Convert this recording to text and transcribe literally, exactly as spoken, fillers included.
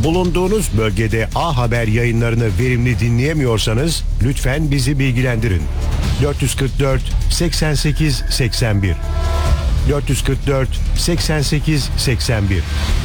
Bulunduğunuz bölgede A Haber yayınlarını verimli dinleyemiyorsanız lütfen bizi bilgilendirin. dört yüz kırk dört seksen sekiz seksen bir dört yüz kırk dört seksen sekiz seksen bir